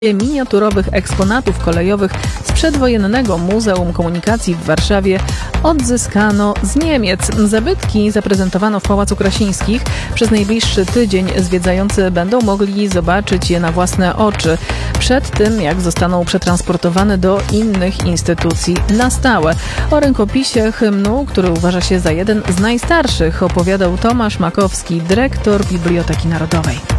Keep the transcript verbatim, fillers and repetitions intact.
miniaturowych eksponatów kolejowych z przedwojennego Muzeum Komunikacji w Warszawie odzyskano z Niemiec. Zabytki zaprezentowano w Pałacu Krasińskich. Przez najbliższy tydzień zwiedzający będą mogli zobaczyć je na własne oczy przed tym, jak zostaną przetransportowane do innych instytucji na stałe. O rękopisie hymnu, który uważa się za jeden z najstarszych, opowiadał Tomasz Makowski, dyrektor Biblioteki Narodowej.